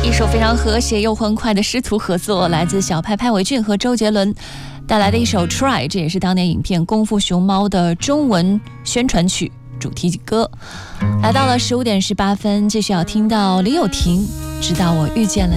一首非常和谐又欢快的师徒合作，来自小拍潘玮俊和周杰伦带来的一首 Try， 这也是当年影片《功夫熊猫》的中文宣传曲主题歌。来到了15点18分，继续要听到李友廷，直到我遇见了你。